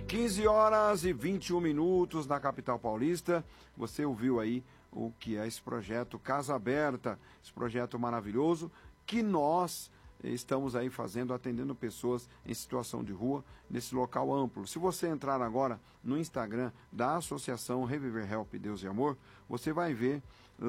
15 horas e 21 minutos na capital paulista. Você ouviu aí o que é esse projeto Casa Aberta, esse projeto maravilhoso que nós estamos aí fazendo, atendendo pessoas em situação de rua, nesse local amplo. Se você entrar agora no Instagram da Associação Reviver Help Deus e Amor, você vai ver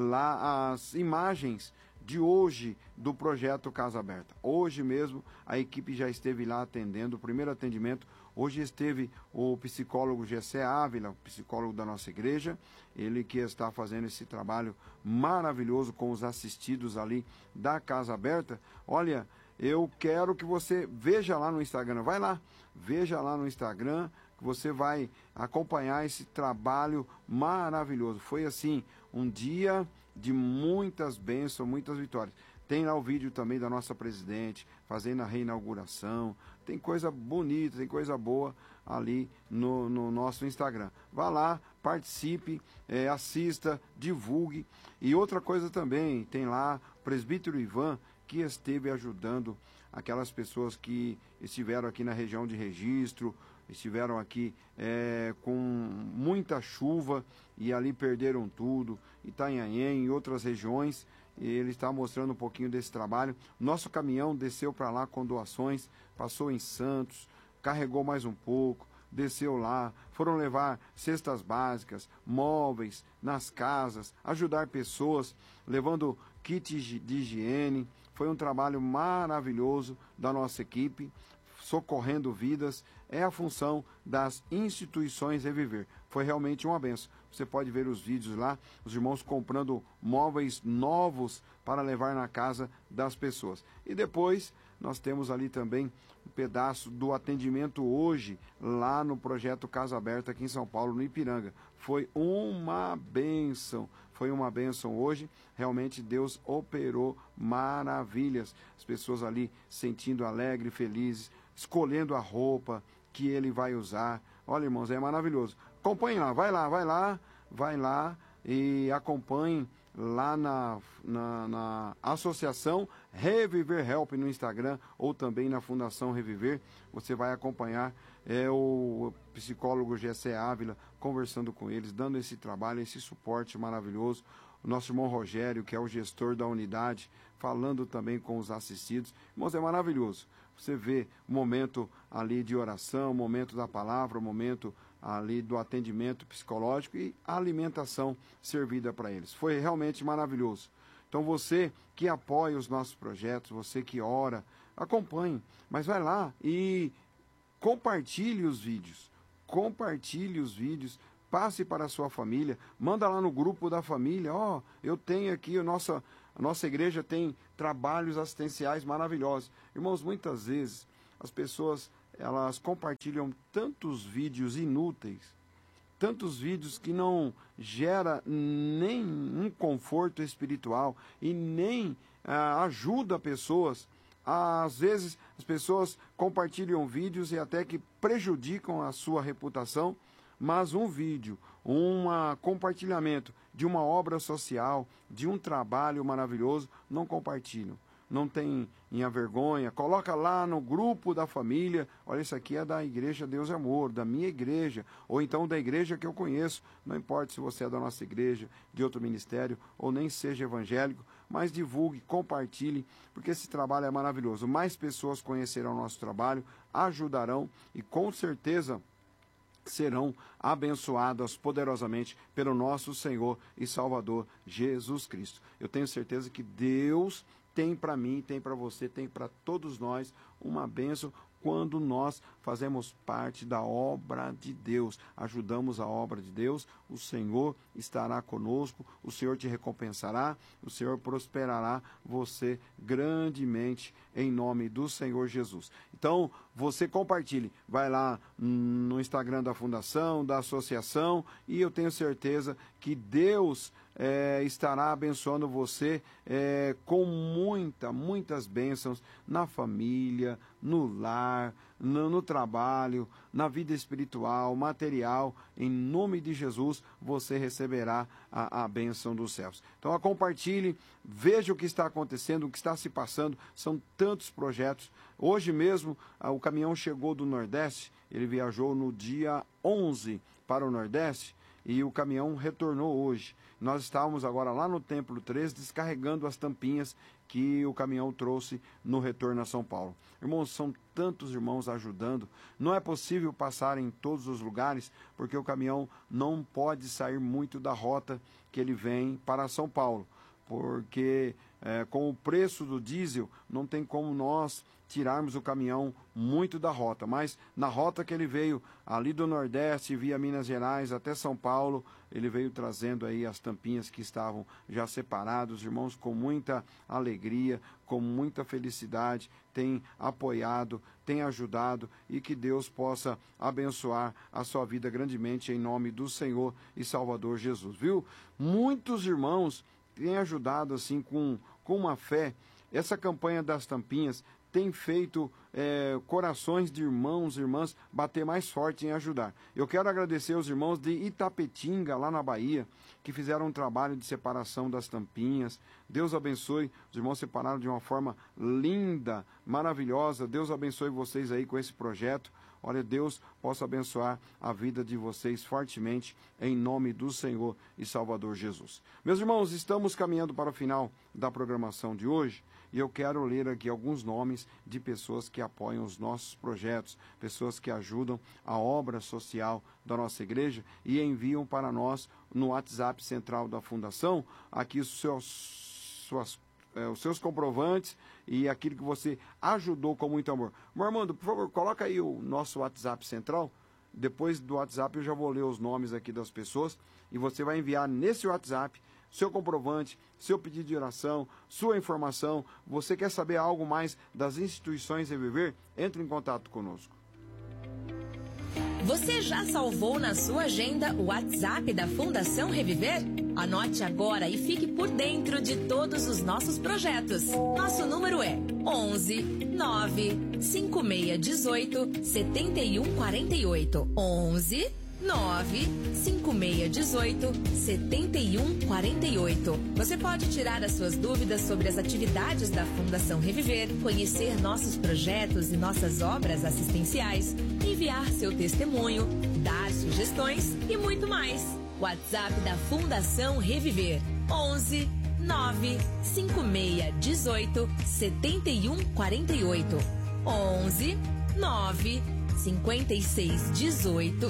lá as imagens de hoje do projeto Casa Aberta. Hoje mesmo a equipe já esteve lá atendendo o primeiro atendimento. Hoje esteve o psicólogo Gessé Ávila, psicólogo da nossa igreja, ele que está fazendo esse trabalho maravilhoso com os assistidos ali da Casa Aberta. Olha, eu quero que você veja lá no Instagram, vai lá, veja lá no Instagram, que você vai acompanhar esse trabalho maravilhoso. Foi assim, um dia de muitas bênçãos, muitas vitórias. Tem lá o vídeo também da nossa presidente, fazendo a reinauguração. Tem coisa bonita, tem coisa boa ali no nosso Instagram. Vá lá, participe, assista, divulgue. E outra coisa também, tem lá o presbítero Ivan, que esteve ajudando aquelas pessoas que estiveram aqui na região de Registro, estiveram aqui com muita chuva e ali perderam tudo, Itanhaém e outras regiões. E ele está mostrando um pouquinho desse trabalho. Nosso caminhão desceu para lá com doações, passou em Santos, carregou mais um pouco, desceu lá, foram levar cestas básicas, móveis nas casas, ajudar pessoas, levando kits de higiene. Foi um trabalho maravilhoso da nossa equipe, socorrendo vidas. É a função das instituições Reviver. Foi realmente uma benção. Você pode ver os vídeos lá, os irmãos comprando móveis novos para levar na casa das pessoas. E depois nós temos ali também um pedaço do atendimento hoje, lá no projeto Casa Aberta aqui em São Paulo, no Ipiranga. Foi uma bênção. Foi uma bênção hoje. Realmente Deus operou maravilhas. As pessoas ali sentindo alegres, felizes, escolhendo a roupa que ele vai usar. Olha, irmãos, é maravilhoso. Acompanhe lá, vai lá e acompanhe lá na Associação Reviver Help no Instagram ou também na Fundação Reviver. Você vai acompanhar o psicólogo Gessé Ávila conversando com eles, dando esse trabalho, esse suporte maravilhoso. O nosso irmão Rogério, que é o gestor da unidade, falando também com os assistidos. Irmãos, é maravilhoso. Você vê o momento ali de oração, o momento da palavra, o momento ali do atendimento psicológico e a alimentação servida para eles. Foi realmente maravilhoso. Então você que apoia os nossos projetos, você que ora, acompanhe, mas vai lá e compartilhe os vídeos. Compartilhe os vídeos, passe para a sua família, manda lá no grupo da família, eu tenho aqui, a nossa igreja tem trabalhos assistenciais maravilhosos. Irmãos, muitas vezes as pessoas, elas compartilham tantos vídeos inúteis, tantos vídeos que não gera nem um conforto espiritual e nem ajuda pessoas. Às vezes as pessoas compartilham vídeos e até que prejudicam a sua reputação, mas um vídeo, um compartilhamento de uma obra social, de um trabalho maravilhoso, não compartilham. Não tem vergonha, coloca lá no grupo da família, olha, isso aqui é da Igreja Deus e Amor, da minha igreja, ou então da igreja que eu conheço, não importa se você é da nossa igreja, de outro ministério, ou nem seja evangélico, mas divulgue, compartilhe, porque esse trabalho é maravilhoso. Mais pessoas conhecerão o nosso trabalho, ajudarão e com certeza serão abençoadas poderosamente pelo nosso Senhor e Salvador Jesus Cristo. Eu tenho certeza que Deus tem para mim, tem para você, tem para todos nós uma bênção quando nós fazemos parte da obra de Deus, ajudamos a obra de Deus. O Senhor estará conosco, o Senhor te recompensará, o Senhor prosperará você grandemente em nome do Senhor Jesus. Então, você compartilhe, vai lá no Instagram da Fundação, da Associação, e eu tenho certeza que Deus estará abençoando você com muitas bênçãos na família, no lar, no trabalho, na vida espiritual, material, em nome de Jesus, você receberá a bênção dos céus. Então, compartilhe, veja o que está acontecendo, o que está se passando, são tantos projetos. Hoje mesmo, o caminhão chegou do Nordeste, ele viajou no dia 11 para o Nordeste, e o caminhão retornou hoje. Nós estávamos agora lá no Templo 3 descarregando as tampinhas que o caminhão trouxe no retorno a São Paulo. Irmãos, são tantos irmãos ajudando. Não é possível passar em todos os lugares, porque o caminhão não pode sair muito da rota que ele vem para São Paulo. Porque com o preço do diesel, não tem como nós tirarmos o caminhão muito da rota. Mas na rota que ele veio, ali do Nordeste, via Minas Gerais até São Paulo, ele veio trazendo aí as tampinhas que estavam já separados. Irmãos, com muita alegria, com muita felicidade, tem apoiado, tem ajudado, e que Deus possa abençoar a sua vida grandemente em nome do Senhor e Salvador Jesus, viu? Muitos irmãos têm ajudado assim com uma fé. Essa campanha das tampinhas tem feito corações de irmãos e irmãs bater mais forte em ajudar. Eu quero agradecer aos irmãos de Itapetinga, lá na Bahia, que fizeram um trabalho de separação das tampinhas. Deus abençoe, os irmãos separaram de uma forma linda, maravilhosa. Deus abençoe vocês aí com esse projeto. Olha, Deus possa abençoar a vida de vocês fortemente, em nome do Senhor e Salvador Jesus. Meus irmãos, estamos caminhando para o final da programação de hoje, e eu quero ler aqui alguns nomes de pessoas que apoiam os nossos projetos, pessoas que ajudam a obra social da nossa igreja e enviam para nós no WhatsApp central da Fundação aqui os seus comprovantes e aquilo que você ajudou com muito amor. Meu Armando, por favor, coloca aí o nosso WhatsApp central. Depois do WhatsApp eu já vou ler os nomes aqui das pessoas e você vai enviar nesse WhatsApp seu comprovante, seu pedido de oração, sua informação. Você quer saber algo mais das instituições Reviver? Entre em contato conosco. Você já salvou na sua agenda o WhatsApp da Fundação Reviver? Anote agora e fique por dentro de todos os nossos projetos. Nosso número é 11 9 5618 7148. 11 9 5618 7148. Você pode tirar as suas dúvidas sobre as atividades da Fundação Reviver, conhecer nossos projetos e nossas obras assistenciais, enviar seu testemunho, dar sugestões e muito mais. WhatsApp da Fundação Reviver: 11 9 5618 7148. 11 9 5618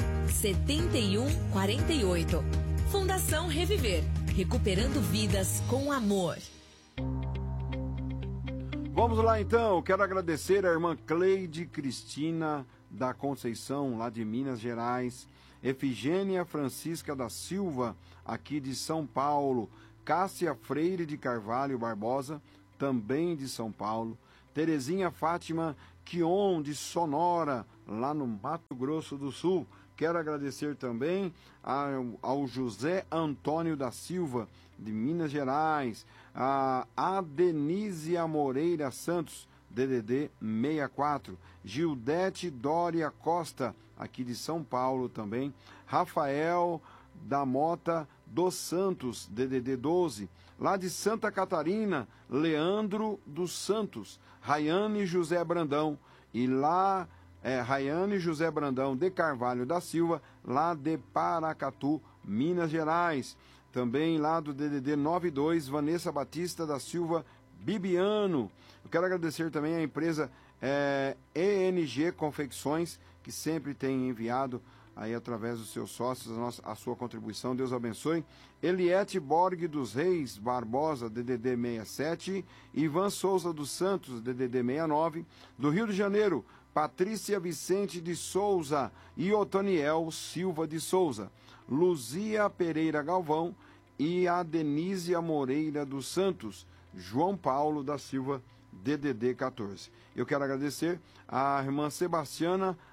7148. Fundação Reviver, recuperando vidas com amor. Vamos lá então, quero agradecer a irmã Cleide Cristina da Conceição, lá de Minas Gerais, Efigênia Francisca da Silva, aqui de São Paulo, Cássia Freire de Carvalho Barbosa, também de São Paulo, Terezinha Fátima Quion de Sonora, lá no Mato Grosso do Sul. Quero agradecer também ao José Antônio da Silva, de Minas Gerais, a Adenísia Moreira Santos, DDD 64, Gildete Dória Costa, aqui de São Paulo também, Rafael da Mota dos Santos, DDD 12, lá de Santa Catarina, Leandro dos Santos, Rayane José Brandão, e lá Rayane José Brandão de Carvalho da Silva, lá de Paracatu, Minas Gerais. Também lá do DDD 92, Vanessa Batista da Silva Bibiano. Eu quero agradecer também à empresa ENG Confecções, que sempre tem enviado aí através dos seus sócios a sua contribuição. Deus abençoe. Eliette Borg dos Reis Barbosa, DDD 67, Ivan Souza dos Santos, DDD 69, do Rio de Janeiro, Patrícia Vicente de Souza e Otoniel Silva de Souza, Luzia Pereira Galvão e a Denísia Moreira dos Santos, João Paulo da Silva, DDD 14. Eu quero agradecer à irmã Sebastiana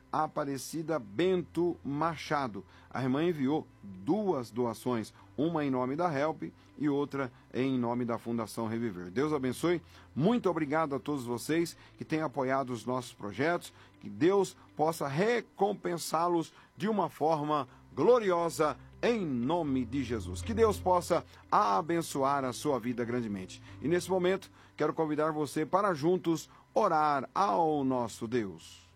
Aparecida Bento Machado. A irmã enviou 2 doações, uma em nome da Help e outra em nome da Fundação Reviver. Deus abençoe. Muito obrigado a todos vocês que têm apoiado os nossos projetos. Que Deus possa recompensá-los de uma forma gloriosa em nome de Jesus. Que Deus possa abençoar a sua vida grandemente. E nesse momento, quero convidar você para juntos orar ao nosso Deus.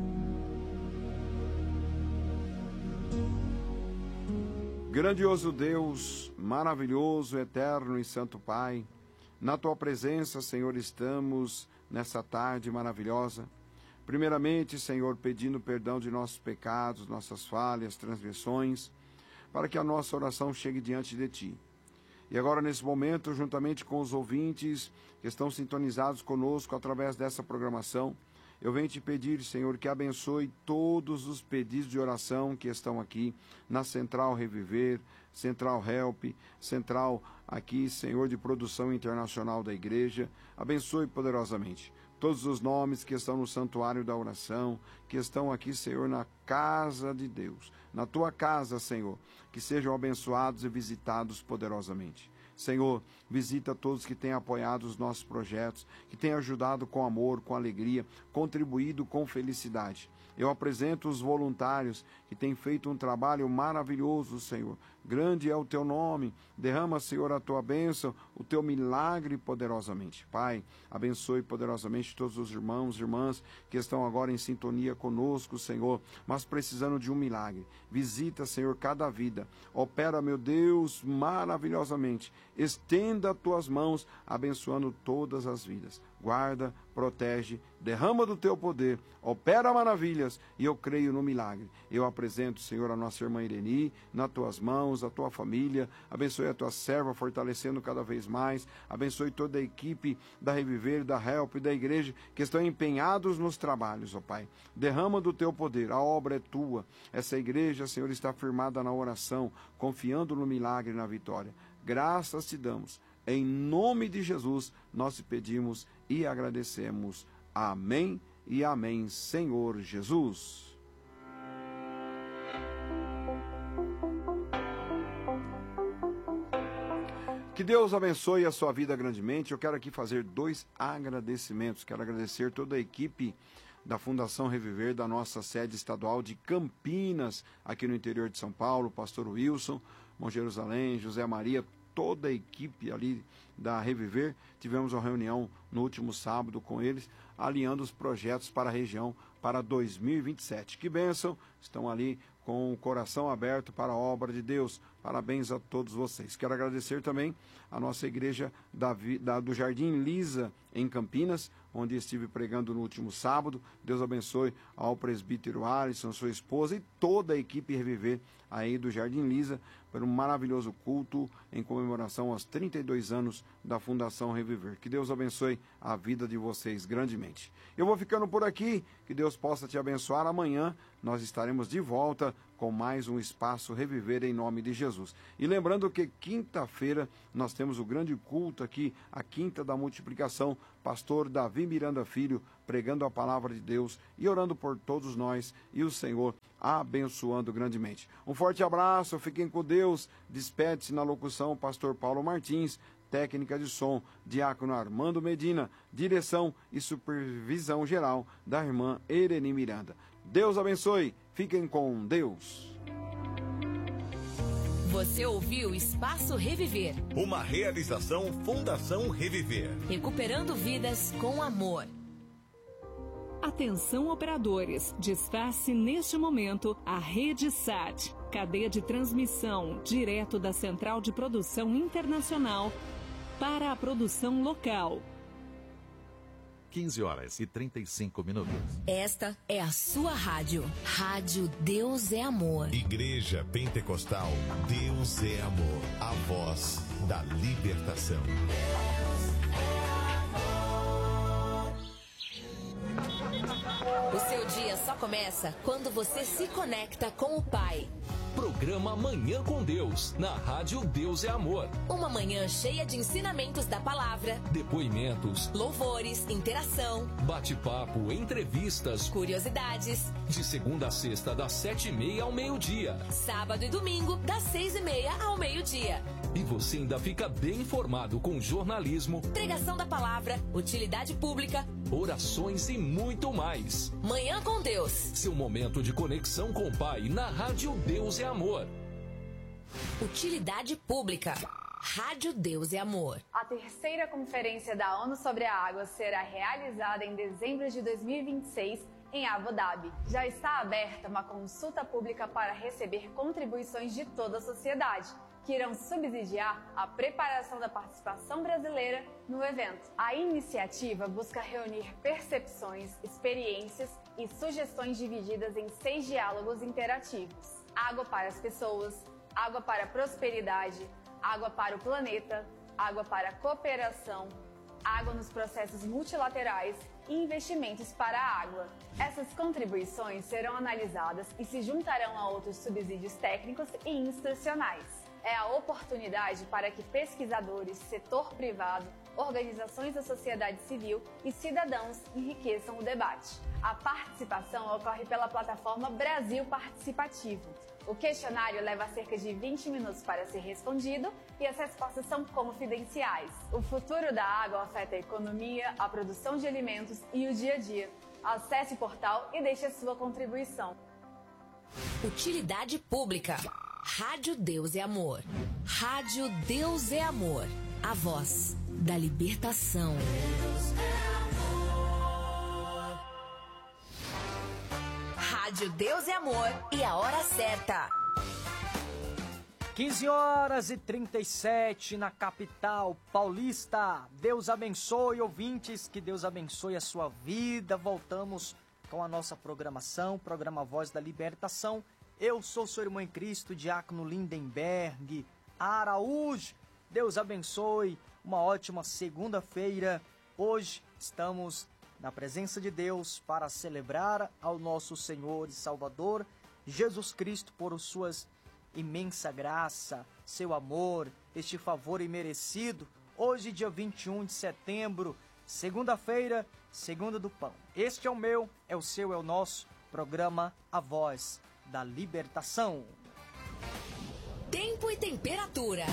Grandioso Deus, maravilhoso, eterno e santo Pai, na Tua presença, Senhor, estamos nessa tarde maravilhosa. Primeiramente, Senhor, pedindo perdão de nossos pecados, nossas falhas, transgressões, para que a nossa oração chegue diante de Ti. E agora, nesse momento, juntamente com os ouvintes que estão sintonizados conosco através dessa programação, eu venho te pedir, Senhor, que abençoe todos os pedidos de oração que estão aqui na Central Reviver, Central Help, Central aqui, Senhor, de produção internacional da igreja. Abençoe poderosamente todos os nomes que estão no santuário da oração, que estão aqui, Senhor, na casa de Deus, na Tua casa, Senhor, que sejam abençoados e visitados poderosamente. Senhor, visita todos que têm apoiado os nossos projetos, que têm ajudado com amor, com alegria, contribuído com felicidade. Eu apresento os voluntários que têm feito um trabalho maravilhoso, Senhor. Grande é o Teu nome. Derrama, Senhor, a Tua bênção, o Teu milagre poderosamente. Pai, abençoe poderosamente todos os irmãos e irmãs que estão agora em sintonia conosco, Senhor, mas precisando de um milagre. Visita, Senhor, cada vida. Opera, meu Deus, maravilhosamente. Estenda as Tuas mãos, abençoando todas as vidas. Guarda, protege, derrama do Teu poder, opera maravilhas, e eu creio no milagre. Eu apresento, Senhor, a nossa irmã Ireni, nas Tuas mãos, a Tua família, abençoe a Tua serva, fortalecendo cada vez mais, abençoe toda a equipe da Reviver, da Help e da igreja, que estão empenhados nos trabalhos, ó Pai. Derrama do Teu poder, a obra é Tua. Essa igreja, Senhor, está firmada na oração, confiando no milagre e na vitória. Graças te damos. Em nome de Jesus, nós te pedimos e agradecemos. Amém e amém, Senhor Jesus. Que Deus abençoe a sua vida grandemente. Eu quero aqui fazer 2 agradecimentos. Quero agradecer toda a equipe da Fundação Reviver, da nossa sede estadual de Campinas, aqui no interior de São Paulo, pastor Wilson, Bom Jerusalém, José Maria, toda a equipe ali da Reviver. Tivemos uma reunião no último sábado com eles, alinhando os projetos para a região para 2027. Que bênção! Estão ali com o coração aberto para a obra de Deus. Parabéns a todos vocês. Quero agradecer também a nossa igreja do Jardim Lisa, em Campinas, onde estive pregando no último sábado. Deus abençoe ao presbítero Alisson, sua esposa e toda a equipe Reviver aí do Jardim Lisa, por um maravilhoso culto em comemoração aos 32 anos da Fundação Reviver. Que Deus abençoe a vida de vocês grandemente. Eu vou ficando por aqui, que Deus possa te abençoar. Amanhã nós estaremos de volta com mais um Espaço Reviver em nome de Jesus. E lembrando que quinta-feira nós temos o grande culto aqui, a Quinta da Multiplicação, pastor Davi Miranda Filho, pregando a palavra de Deus e orando por todos nós e o Senhor abençoando grandemente. Um forte abraço, fiquem com Deus. Despede-se na locução pastor Paulo Martins, técnica de som, diácono Armando Medina, direção e supervisão geral da irmã Ireni Miranda. Deus abençoe, fiquem com Deus. Você ouviu Espaço Reviver. Uma realização Fundação Reviver. Recuperando vidas com amor. Atenção operadores, desface neste momento a Rede SAT, cadeia de transmissão direto da Central de Produção Internacional para a produção local. 15h35. Esta é a sua rádio. Rádio Deus é Amor. Igreja Pentecostal Deus é Amor. A voz da libertação. O seu dia só começa quando você se conecta com o Pai. Programa Manhã com Deus, na Rádio Deus é Amor. Uma manhã cheia de ensinamentos da palavra, Depoimentos, louvores, interação, bate-papo, entrevistas, curiosidades. de segunda a sexta, das 7h30 ao meio-dia. Sábado e domingo, das 6h30 ao meio-dia. E você ainda fica bem informado com jornalismo, Pregação da palavra, utilidade pública, orações e muito mais. Manhã com Deus. Seu momento de conexão com o Pai na Rádio Deus é Amor. Utilidade pública. Rádio Deus é Amor. A terceira conferência da ONU sobre a água será realizada em dezembro de 2026 em Abu Dhabi. Já está aberta uma consulta pública para receber contribuições de toda a sociedade, que irão subsidiar a preparação da participação brasileira no evento. A iniciativa busca reunir percepções, experiências e sugestões divididas em 6 diálogos interativos. Água para as pessoas, água para a prosperidade, água para o planeta, água para a cooperação, água nos processos multilaterais e investimentos para a água. Essas contribuições serão analisadas e se juntarão a outros subsídios técnicos e institucionais. É a oportunidade para que pesquisadores, setor privado, organizações da sociedade civil e cidadãos enriqueçam o debate. A participação ocorre pela plataforma Brasil Participativo. O questionário leva cerca de 20 minutos para ser respondido e as respostas são confidenciais. O futuro da água afeta a economia, a produção de alimentos e o dia a dia. Acesse o portal e deixe a sua contribuição. Utilidade pública. Rádio Deus é Amor. Rádio Deus é Amor. A voz da libertação. Rádio Deus é Amor e a hora certa. 15h37 na capital paulista. Deus abençoe, ouvintes, que Deus abençoe a sua vida. Voltamos com a nossa programação, programa Voz da Libertação. Eu sou seu irmão em Cristo, Diácono Lindenberg Araújo. Deus abençoe, uma ótima segunda-feira. Hoje estamos na presença de Deus para celebrar ao nosso Senhor e Salvador Jesus Cristo por suas imensa graça, seu amor, este favor imerecido. Hoje, dia 21 de setembro, segunda-feira, segunda do pão. Este é o meu, é o seu, é o nosso programa A Voz da Libertação. Tempo e temperatura.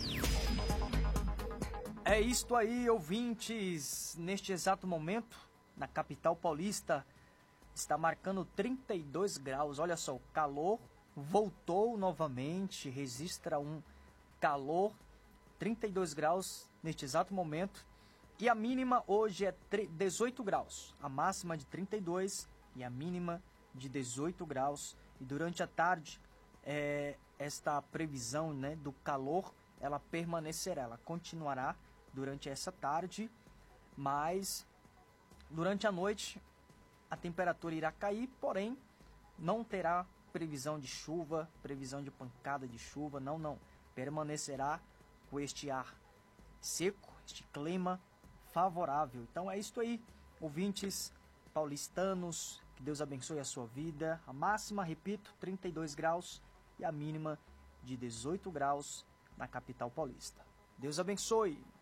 É isto aí, ouvintes. Neste exato momento, na capital paulista, está marcando 32 graus. Olha só, o calor voltou novamente, registra um calor, 32 graus neste exato momento. E a mínima hoje é 18 graus. A máxima de 32 e a mínima de 18 graus. E durante a tarde, esta previsão, né, do calor, ela permanecerá, ela continuará durante essa tarde, mas durante a noite a temperatura irá cair, porém não terá previsão de chuva, previsão de pancada de chuva, não. Permanecerá com este ar seco, este clima favorável. Então é isto aí, ouvintes paulistanos, que Deus abençoe a sua vida. A máxima, repito, 32 graus e a mínima de 18 graus na capital paulista. Deus abençoe.